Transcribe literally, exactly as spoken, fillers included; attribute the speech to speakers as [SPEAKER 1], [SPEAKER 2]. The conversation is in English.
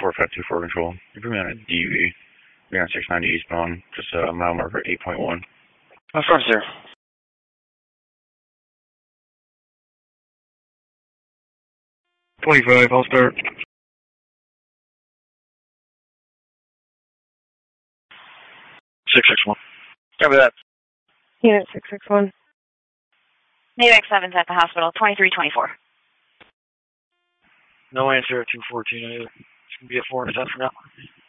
[SPEAKER 1] four five two four control. You put me on a D V. You're on six ninety eastbound, just a uh, mile marker eight point one.
[SPEAKER 2] Affirmative, sir.
[SPEAKER 1] twenty-five, I'll start.
[SPEAKER 2] six six one. Copy that.
[SPEAKER 3] Unit six six one.
[SPEAKER 4] Navax seven's at the hospital, twenty-three twenty-four.
[SPEAKER 2] No answer at two fourteen either. It's going to be a four and a ten for now.